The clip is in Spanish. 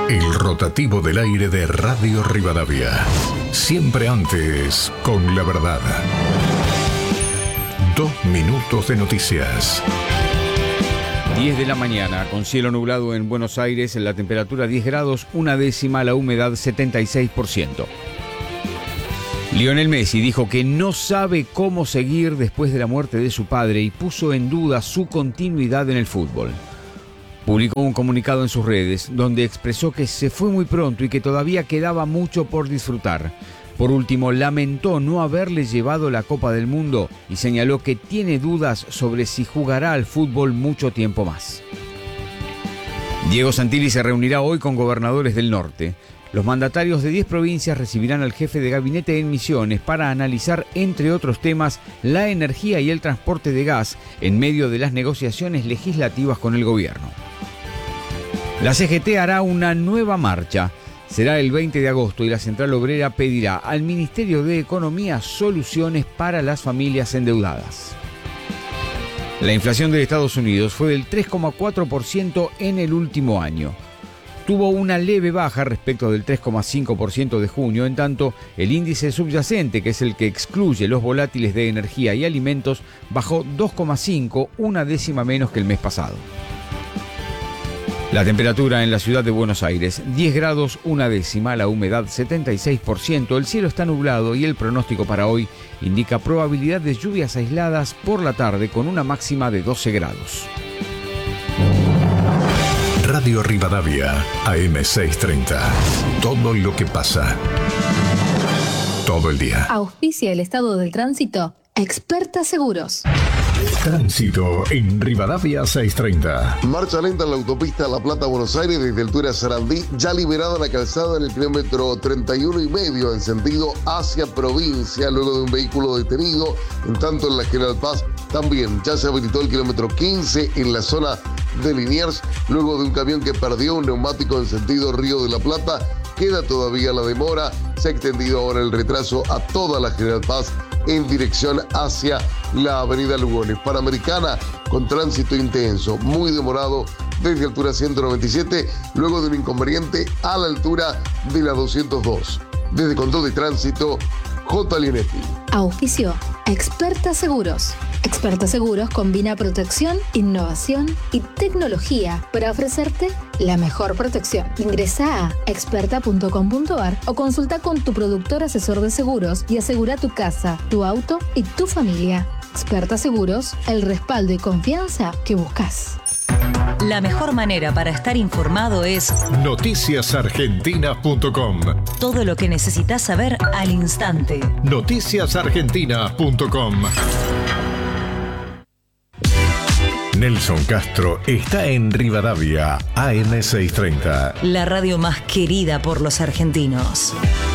El rotativo del aire de Radio Rivadavia. Siempre antes, con la verdad. 2 minutos de noticias. 10 de la mañana, con cielo nublado en Buenos Aires, la temperatura 10 grados, 1/10, la humedad 76%. Lionel Messi dijo que no sabe cómo seguir después de la muerte de su padre y puso en duda su continuidad en el fútbol. Publicó un comunicado en sus redes donde expresó que se fue muy pronto y que todavía quedaba mucho por disfrutar. Por último, lamentó no haberle llevado la Copa del Mundo y señaló que tiene dudas sobre si jugará al fútbol mucho tiempo más. Diego Santilli se reunirá hoy con gobernadores del norte. Los mandatarios de 10 provincias recibirán al jefe de gabinete en Misiones para analizar, entre otros temas, la energía y el transporte de gas en medio de las negociaciones legislativas con el gobierno. La CGT hará una nueva marcha. Será el 20 de agosto y la Central Obrera pedirá al Ministerio de Economía soluciones para las familias endeudadas. La inflación de Estados Unidos fue del 3,4% en el último año. Tuvo una leve baja respecto del 3,5% de junio, en tanto el índice subyacente, que es el que excluye los volátiles de energía y alimentos, bajó 2,5, 1/10 menos que el mes pasado. La temperatura en la ciudad de Buenos Aires, 10 grados, 1/10, la humedad 76%, el cielo está nublado y el pronóstico para hoy indica probabilidad de lluvias aisladas por la tarde con una máxima de 12 grados. Radio Rivadavia, AM630. Todo lo que pasa. Todo el día. Auspicia el estado del tránsito. Experta Seguros. Tránsito en Rivadavia 630. Marcha lenta en la autopista La Plata-Buenos Aires desde altura Sarandí, ya liberada la calzada en el kilómetro 31,5 en sentido hacia provincia, luego de un vehículo detenido. En tanto, en la General Paz también ya se habilitó el kilómetro 15 en la zona de Liniers, luego de un camión que perdió un neumático en sentido Río de la Plata. Queda todavía la demora, se ha extendido ahora el retraso a toda la General Paz en dirección hacia la avenida Lugones. Panamericana con tránsito intenso, muy demorado desde altura 197, luego de un inconveniente a la altura de la 202. Desde Control de Tránsito, J. Linetti. Auspicio Experta Seguros. Experta Seguros combina protección, innovación y tecnología para ofrecerte la mejor protección. Ingresa a experta.com.ar o consulta con tu productor asesor de seguros y asegura tu casa, tu auto y tu familia. Experta Seguros, el respaldo y confianza que buscas. La mejor manera para estar informado es noticiasargentinas.com. Todo lo que necesitas saber al instante. Noticiasargentinas.com. Nelson Castro está en Rivadavia, AM630. La radio más querida por los argentinos.